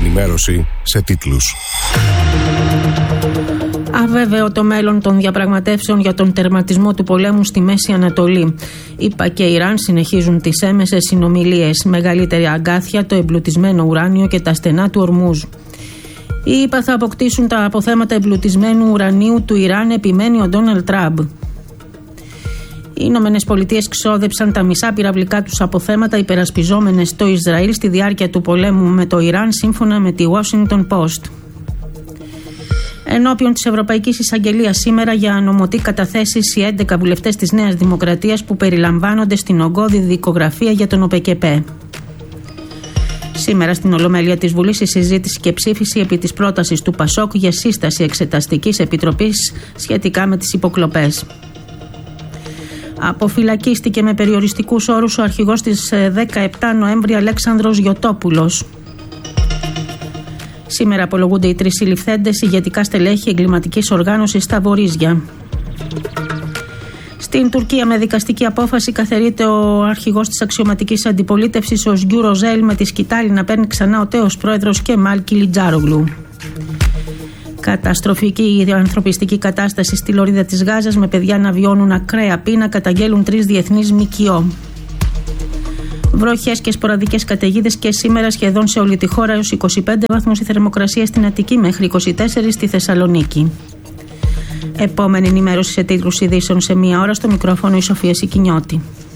ενημέρωση σε τίτλους. Αβέβαιο το μέλλον των διαπραγματεύσεων για τον τερματισμό του πολέμου στη Μέση Ανατολή. ΗΠΑ και Ιράν συνεχίζουν τις έμεσες συνομιλίες. Μεγαλύτερη αγκάθια, το εμπλουτισμένο ουράνιο και τα στενά του Ορμούζ. Οι ΗΠΑ θα αποκτήσουν τα αποθέματα εμπλουτισμένου ουρανίου του Ιράν, επιμένει ο Ντόναλντ Τραμπ. Οι Ηνωμένες Πολιτείες ξόδεψαν τα μισά πυραυλικά τους αποθέματα υπερασπιζόμενες το Ισραήλ στη διάρκεια του πολέμου με το Ιράν, σύμφωνα με τη Washington Post. Ενώπιον της Ευρωπαϊκής Εισαγγελίας σήμερα για νομοτή καταθέσεις οι 11 βουλευτές της Νέας Δημοκρατίας που περιλαμβάνονται στην ογκώδη δικογραφία για τον ΟΠΕΚΕΠΕ. Σήμερα στην Ολομέλεια της Βουλής η συζήτηση και ψήφιση επί της πρότασης του ΠΑΣΟΚ για σύσταση εξεταστικής επιτροπής σχετικά με τις υποκλοπές. Αποφυλακίστηκε με περιοριστικούς όρους ο αρχηγός της 17 Νοέμβρη Αλέξανδρος Γιωτόπουλος. Σήμερα απολογούνται οι 3 συλληφθέντες ηγετικά στελέχη εγκληματικής οργάνωσης στα Βορίζια. Στην Τουρκία με δικαστική απόφαση καθερείται ο αρχηγός της αξιωματικής αντιπολίτευσης ο Σγκιού Ροζέλ με τη σκητάλη να παίρνει ξανά ο τέος πρόεδρος Κεμάλ Κιλιτζάρογλου. Καταστροφική η ανθρωπιστική κατάσταση στη λωρίδα της Γάζας με παιδιά να βιώνουν ακραία πείνα, καταγγέλουν 3 διεθνείς ΜΚΟ. Βροχές και σποραδικές καταιγίδες και σήμερα σχεδόν σε όλη τη χώρα, έως 25 βαθμούς η θερμοκρασία στην Αττική μέχρι 24 στη Θεσσαλονίκη. Επόμενη ενημέρωση σε τίτλους ειδήσεων σε 1 ώρα, στο μικρόφωνο η Σοφία Σικινιώτη.